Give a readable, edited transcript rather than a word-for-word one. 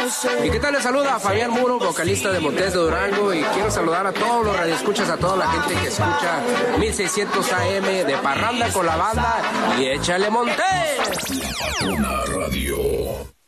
¿Y qué tal? Les saluda a Fabián Muro, vocalista de Montes de Durango, y quiero saludar a todos los radioescuchas, a toda la gente que escucha 1600 AM de Parranda con la Banda y échale Montes. La Patrona Radio.